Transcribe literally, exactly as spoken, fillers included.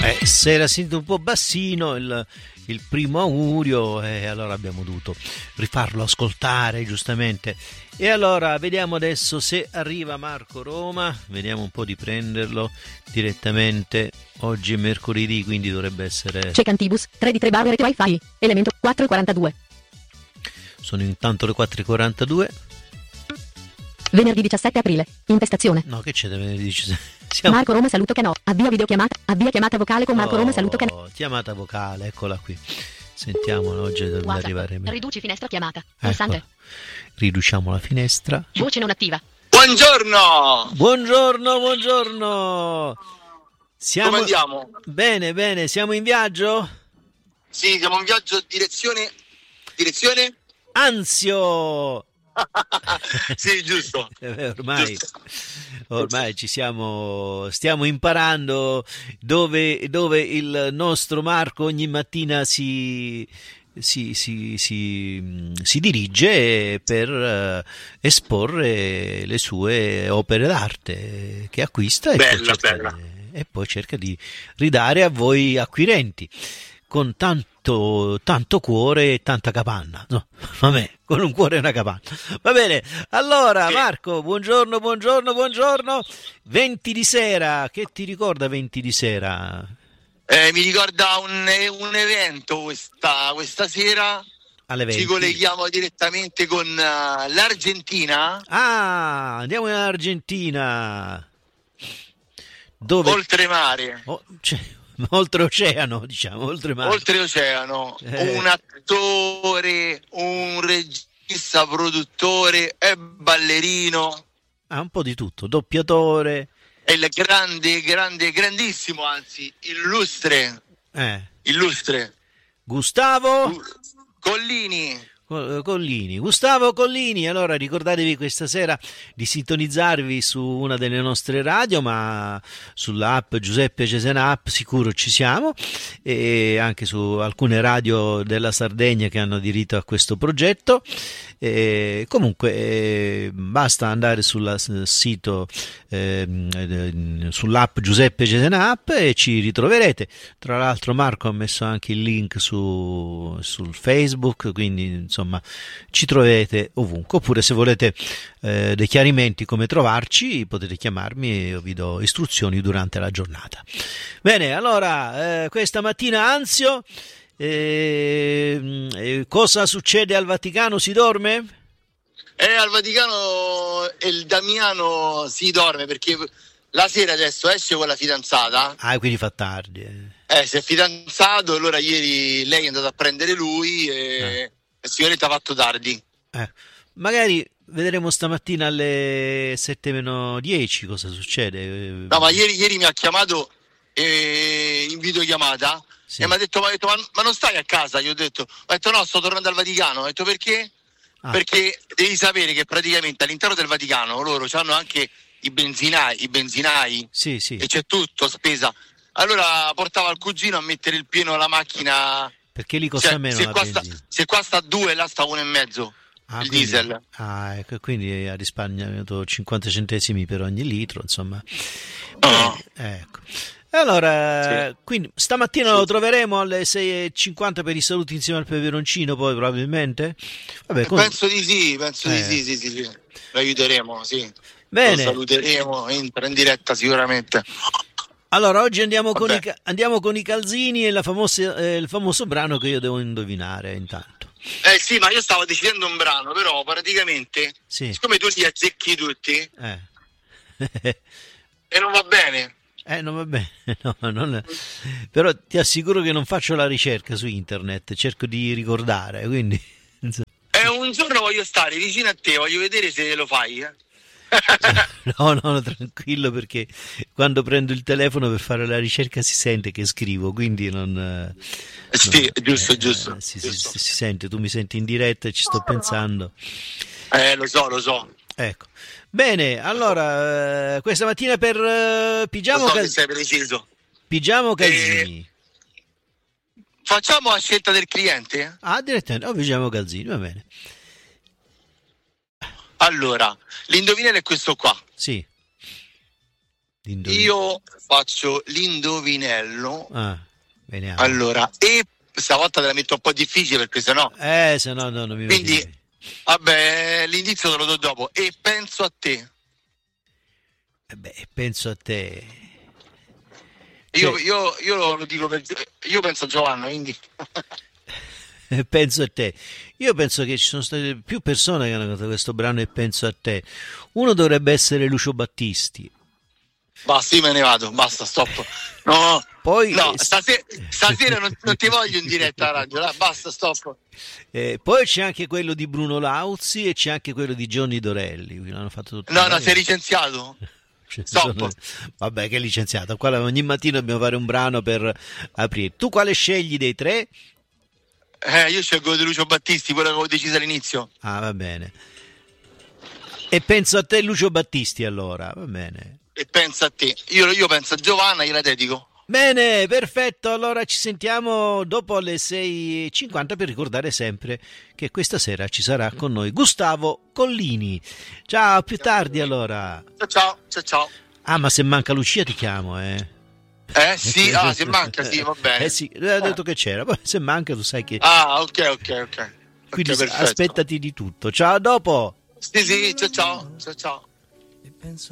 Eh, se era sentito un po' bassino il, il primo augurio, e eh, allora abbiamo dovuto rifarlo ascoltare giustamente. E allora vediamo adesso se arriva Marco Roma, vediamo un po' di prenderlo direttamente. Oggi è mercoledì, quindi dovrebbe essere... C'è Cantibus, tre di tre barra rete wifi, elemento quattro e quarantadue. Sono intanto le quattro e quarantadue. Venerdì diciassette aprile, intestazione. No, che c'è da venerdì diciassette? Siamo... Marco Roma saluto Canò, avvia videochiamata, avvia chiamata vocale con Marco oh, Roma saluto Canò. Chiamata vocale, eccola qui. Sentiamo, oggi dovrebbe WhatsApp, arrivare. riduci finestra chiamata, Ecco. Riduciamo la finestra. Voce non attiva. Buongiorno! Buongiorno, buongiorno! Siamo... Come andiamo? Bene, bene, siamo in viaggio? Sì, siamo in viaggio direzione... Direzione? Anzio! Sì, giusto. Eh, ormai, giusto. ormai ci siamo, stiamo imparando dove, dove il nostro Marco ogni mattina si, si, si, si, si dirige per uh, esporre le sue opere d'arte che acquista e, Bella, poi cerca bella. Di, e poi cerca di ridare a voi acquirenti con tanto, tanto cuore e tanta capanna. No, vabbè, con un cuore e una capanna. Va bene, allora Sì. Marco, buongiorno, buongiorno, buongiorno. venti di sera, che ti ricorda venti di sera? Eh, mi ricorda un, un evento questa, questa sera. Alle venti. Ci colleghiamo direttamente con uh, l'Argentina. Ah, andiamo in Argentina. Dove? Oltremare. Oh, cioè, oltreoceano, diciamo, oltremare. Oltreoceano. Eh. Un attore, un regista, produttore e ballerino. Ah, un po' di tutto, doppiatore. È il grande, grande, grandissimo, anzi, illustre, Eh. illustre. Gustavo Collini. Collini, Gustavo Collini. Allora ricordatevi questa sera di sintonizzarvi su una delle nostre radio, ma sull'app Giuseppe Cesena app sicuro ci siamo, e anche su alcune radio della Sardegna che hanno diritto a questo progetto. E comunque eh, basta andare sul sito eh, sull'app Giuseppe Cesena app e ci ritroverete. Tra l'altro Marco ha messo anche il link su sul Facebook, quindi insomma ci troverete ovunque. Oppure se volete eh, dei chiarimenti come trovarci potete chiamarmi e io vi do istruzioni durante la giornata. Bene, allora eh, questa mattina Anzio, eh, eh, cosa succede al Vaticano? Si dorme? Eh, al Vaticano il Damiano si dorme perché la sera adesso esce con la fidanzata. Ah, quindi fa tardi. Eh, eh si è fidanzato, allora ieri lei è andata a prendere lui e, ah. e sicuramente ha fatto tardi. Eh, magari vedremo stamattina alle sette meno dieci cosa succede. No, ma ieri, ieri mi ha chiamato eh, in videochiamata. Sì. E mi ha detto, ma, detto ma, ma non stai a casa? Io ho detto, ho detto no, sto tornando al Vaticano. Ho detto perché? Ah. Perché devi sapere che praticamente all'interno del Vaticano loro hanno anche i benzinai, i benzinai sì, sì. E c'è tutto spesa. Allora portava il cugino a mettere il pieno alla macchina. Perché lì costa cioè, meno se la qua sta, se qua sta a due, là sta uno e mezzo. Ah, il quindi, diesel. Ah, ecco, quindi ha risparmiato cinquanta centesimi per ogni litro, insomma. Oh. Eh, ecco. Allora, sì. Quindi stamattina sì. Lo troveremo alle sei e cinquanta per i saluti insieme al peperoncino, poi probabilmente? Vabbè, con... Penso di sì, penso eh. di sì, sì, sì, sì. Lo aiuteremo, sì. Bene. Lo saluteremo, entra in diretta sicuramente. Allora, oggi andiamo con, i, andiamo con i calzini e la famosa, eh, il famoso brano che io devo indovinare intanto. Eh sì, ma io stavo decidendo un brano, però praticamente, sì. Siccome tu li azzecchi tutti, eh. e non va bene. Eh, non va bene, no, non... però ti assicuro che non faccio la ricerca su internet, cerco di ricordare, quindi... Eh, un giorno voglio stare vicino a te, voglio vedere se lo fai, eh. No, no, tranquillo, perché quando prendo il telefono per fare la ricerca si sente che scrivo, quindi non... Sì, non, giusto, eh, giusto, si, giusto. Si, si sente, tu mi senti in diretta e ci sto pensando. Eh, lo so, lo so. Ecco. Bene, allora, eh, questa mattina per uh, pigiamo... Lo so cal- che sei preciso. Pigiamo calzini. Eh, facciamo a scelta del cliente? Ah, direttamente, oh, pigiamo calzini, va bene. Allora, l'indovinello è questo qua. Sì. Io faccio l'indovinello. Ah, vediamo. Allora, e stavolta te la metto un po' difficile perché sennò. Eh, se no, no, non mi Quindi, vedi. vabbè, l'indizio te lo do dopo. E penso a te. Eh beh, penso a te. Io, Cioè- io, io lo dico per. Io penso a Giovanna, quindi. Penso a te. Io penso che ci sono state più persone che hanno cantato questo brano e penso a te. Uno dovrebbe essere Lucio Battisti. Basta, io me ne vado, basta, stop. No, Poi, no, eh, stasera, stasera non, non ti voglio in diretta alla radio, là, basta, stop. Eh, poi c'è anche quello di Bruno Lauzi e c'è anche quello di Johnny Dorelli. Quindi hanno fatto tutto No, no, bene. sei licenziato. Cioè, Stop. sono- Vabbè, che licenziato. Qua ogni mattino dobbiamo fare un brano per aprire. Tu quale scegli dei tre? Eh, io scelgo di Lucio Battisti, quello che avevo deciso all'inizio. Ah, va bene. E penso a te, Lucio Battisti, allora. Va bene. E pensa a te. Io, io penso a Giovanna, gliela dedico. Bene, perfetto. Allora ci sentiamo dopo le sei e cinquanta per ricordare sempre che questa sera ci sarà con noi Gustavo Collini. Ciao, a più tardi allora. Ciao, ciao, ciao, ciao. Ah, ma se manca Lucia ti chiamo, eh. Eh, sì, ah, se manca, sì, va bene. Eh sì, ha detto che c'era. Poi se manca tu sai che... Ah, ok, ok, ok. Quindi Ok, perfetto. aspettati di tutto. Ciao, a dopo. Sì, sì, ciao, ciao, ciao, ciao.